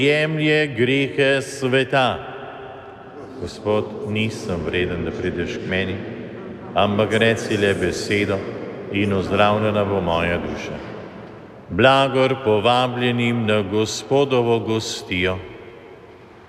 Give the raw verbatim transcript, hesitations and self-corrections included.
jemlje grehe sveta. Gospod, nisem vreden, da prideš k meni, ampak reci le besedo in ozdravljena bo moja duša. Blagor povabljenim na Gospodovo gostijo.